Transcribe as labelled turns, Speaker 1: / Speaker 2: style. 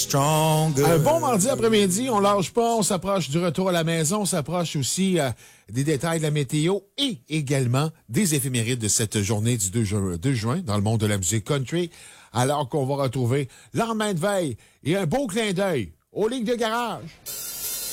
Speaker 1: stronger.
Speaker 2: Un bon mardi après-midi, on lâche pas, on s'approche du retour à la maison, on s'approche aussi des détails de la météo et également des éphémérides de cette journée du 2 juin dans le monde de la musique country, alors qu'on va retrouver lendemain de veille et un beau clin d'œil aux ligues de garage.